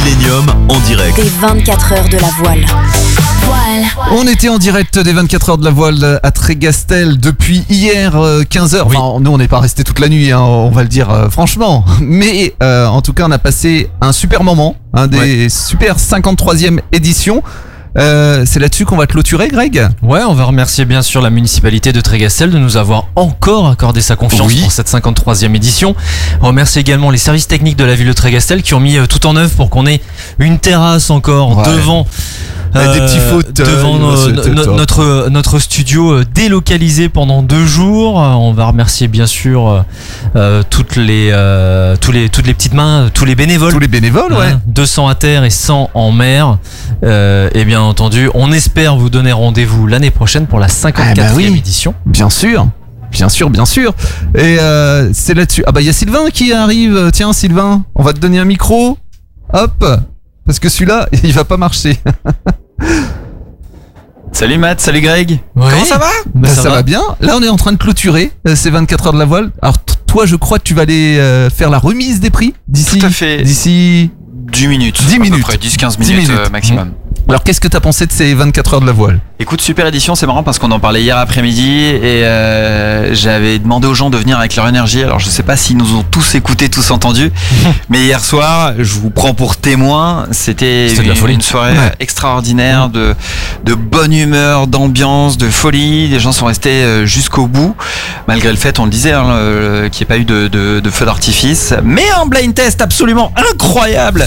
Millennium en direct. Des 24 heures de la voile. On était en direct des 24 heures de la voile à Trégastel depuis hier 15h. Oui. Enfin, nous on n'est pas resté toute la nuit, hein, on va le dire franchement. Mais en tout cas on a passé un super moment, un des super 53e éditions. C'est là-dessus qu'on va clôturer, Greg. Ouais, on va remercier bien sûr la municipalité de Trégastel de nous avoir encore accordé sa confiance pour cette 53e édition. On remercie également les services techniques de la ville de Trégastel qui ont mis tout en œuvre pour qu'on ait une terrasse encore devant. Des petits fauteuils devant notre studio délocalisé pendant 2 jours. On va remercier bien sûr toutes les petites mains, tous les bénévoles. 200 à terre et 100 en mer. Et bien entendu, on espère vous donner rendez-vous l'année prochaine pour la 54e édition. Bien sûr. Et c'est là-dessus. Ah bah il y a Sylvain qui arrive. Tiens Sylvain, on va te donner un micro. Hop. Parce que celui-là, il va pas marcher. Salut Matt, salut Greg. Ouais. Comment ça va? Ça va bien. Là, on est en train de clôturer ces 24 heures de la voile. Alors, toi, je crois que tu vas aller faire la remise des prix d'ici. Tout à fait. D'ici 10 minutes. 10 à minutes. peu près, 10-15 10 minutes, minutes. maximum. Alors, qu'est-ce que t'as pensé de ces 24 heures de la voile? Écoute, super édition, c'est marrant parce qu'on en parlait hier après-midi et j'avais demandé aux gens de venir avec leur énergie. Alors je sais pas s'ils nous ont tous écoutés, tous entendus, mais hier soir, je vous prends pour témoin, c'était de la folie. une soirée extraordinaire de bonne humeur, d'ambiance, de folie. Les gens sont restés jusqu'au bout, malgré le fait, on le disait, qu'il n'y ait pas eu de feu d'artifice, mais un blind test absolument incroyable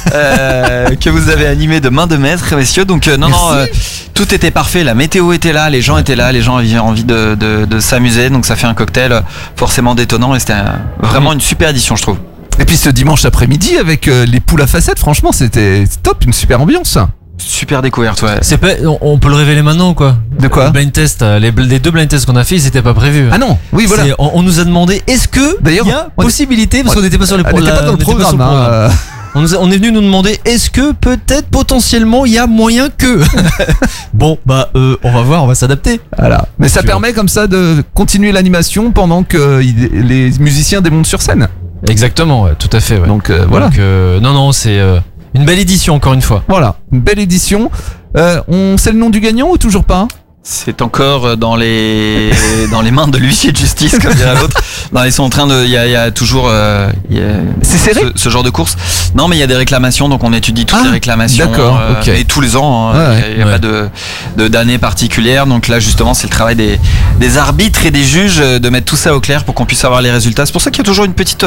que vous avez animé de main de maître, messieurs. Donc tout était parfait, la météo était là, les gens étaient là, les gens avaient envie de s'amuser, donc ça fait un cocktail forcément détonnant et c'était vraiment une super édition, je trouve. Et puis ce dimanche après-midi avec les poules à facettes, franchement, c'était top, une super ambiance. Super découverte, ouais. On peut le révéler maintenant, quoi. De quoi? Le blind test, les 2 blind tests qu'on a fait, ils étaient pas prévus. Ah non, oui, voilà. On nous a demandé, est-ce que D'ailleurs, il y a possibilité, parce qu'on n'était pas sur les On n'était pas dans le programme. On est venu nous demander, est-ce que peut-être potentiellement il y a moyen que bon bah on va voir, on va s'adapter. Voilà. Mais ça permet comme ça de continuer l'animation pendant que les musiciens démontent sur scène. Exactement, ouais, tout à fait. Ouais. Donc voilà. Donc, non, c'est une belle édition encore une fois. Voilà, une belle édition. On sait le nom du gagnant ou toujours pas? C'est encore dans les mains de l'huissier de justice, comme dirait l'autre. Non, ils sont en train de, il y a toujours c'est serré ce genre de course. Non, mais il y a des réclamations, donc on étudie toutes les réclamations. D'accord, ok. Et tous les ans, il n'y a pas d'année particulière. Donc là, justement, c'est le travail des arbitres et des juges de mettre tout ça au clair pour qu'on puisse avoir les résultats. C'est pour ça qu'il y a toujours une petite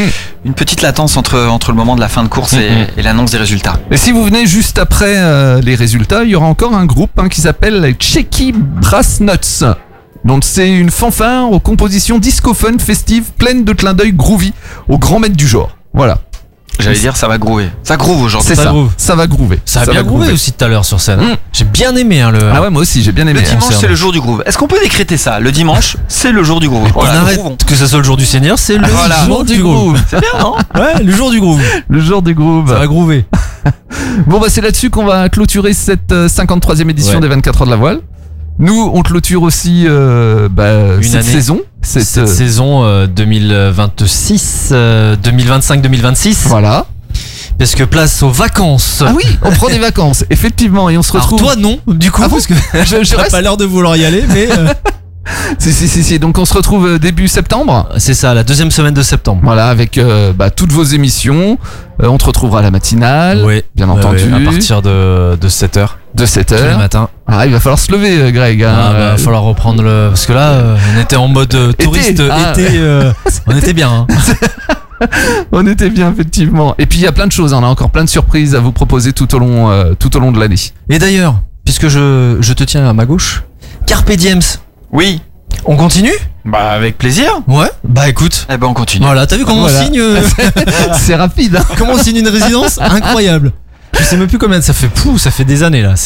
latence entre le moment de la fin de course et l'annonce des résultats. Et si vous venez juste après les résultats, il y aura encore un groupe qui s'appelle Cheeky Brass Nuts. Donc c'est une fanfare aux compositions disco-fun festives pleines de clins d'œil groovy au grand maître du genre. Voilà. J'allais dire ça va groover. Ça groove aujourd'hui. C'est ça. Ça va groover. Ça a bien groové aussi tout à l'heure sur scène. J'ai bien aimé le. Ah ouais, moi aussi j'ai bien aimé. Le dimanche c'est le jour du groove. Est-ce qu'on peut décréter ça? Le dimanche c'est le jour du groove. On arrête que ce soit le jour du Seigneur, c'est le jour du groove. C'est bien, non? Ouais, le jour du groove. Le jour du groove. Ça va groover. Bon bah c'est là-dessus qu'on va clôturer cette 53e édition des 24 heures de la voile. Nous on clôture aussi cette saison. Cette saison 2026, 2025-2026. Voilà. Parce que place aux vacances. Ah oui, on prend des vacances, effectivement, et on se retrouve. Alors toi non, du coup, parce que je reste pas l'air de vouloir y aller, mais. Si. Donc on se retrouve début septembre. C'est ça, la 2e semaine de septembre. Voilà, avec toutes vos émissions. On te retrouvera à la matinale. Oui, bien entendu. À partir de 7h. De 7h. Tous les matins. Ah, il va falloir se lever, Greg. Il va falloir reprendre parce que là, on était en mode touriste été. On était bien. On était bien, effectivement. Et puis il y a plein de choses. On a encore plein de surprises à vous proposer tout au long de l'année. Et d'ailleurs, puisque je te tiens à ma gauche, Carpe Diems. Oui. On continue? Bah avec plaisir. Ouais. Bah écoute. Eh ben on continue. Voilà, t'as vu comment on signe C'est rapide. Comment on signe une résidence? Incroyable. Je sais même plus combien ça fait des années là.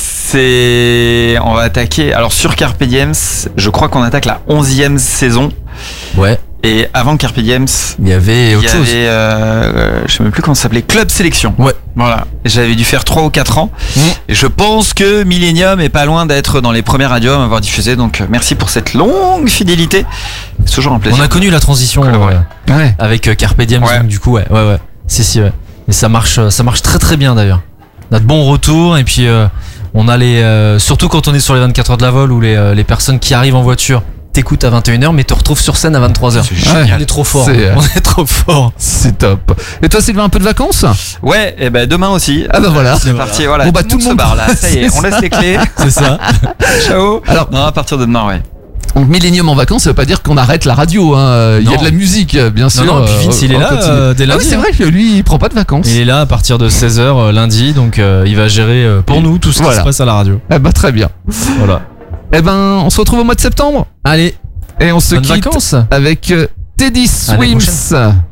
On va attaquer. Alors sur Carpe Diems, je crois qu'on attaque la 11e saison. Ouais. Et avant Carpe Diems, il y avait autre chose. Je sais même plus comment ça s'appelait, Club Sélection. Ouais. Voilà. J'avais dû faire 3 ou 4 ans. Et je pense que Millennium est pas loin d'être dans les premiers radios à m'avoir diffusé. Donc merci pour cette longue fidélité. C'est toujours un plaisir. On a connu la transition avec Carpe Diems. Ouais. Donc, du coup, ouais. Si, ouais. Et ça marche très très bien d'ailleurs. On a de bons retours et puis on a surtout quand on est sur les 24 heures de la Vol où les personnes qui arrivent en voiture t'écoutent à 21h mais te retrouvent sur scène à 23h. C'est génial. On est trop fort. On est trop fort. C'est top. Et toi Sylvain, un peu de vacances? Ouais, et ben demain aussi. Ah bah voilà. C'est parti, voilà. Bon bah tout le monde se barre là. Ça y est, on laisse les clés. C'est ça. Ciao. Alors, non, à partir de demain, ouais. Donc Millennium en vacances, ça veut pas dire qu'on arrête la radio. Il y a de la musique, bien sûr. Non, puis Vince, il est là dès lundi. Oui, c'est vrai que lui, il prend pas de vacances. Il est là à partir de 16h lundi, donc il va gérer pour nous tout ce qui se passe à la radio. Eh bah très bien. Voilà. Eh ben, on se retrouve au mois de septembre. Allez. Et on se quitte vacances avec Teddy Swims.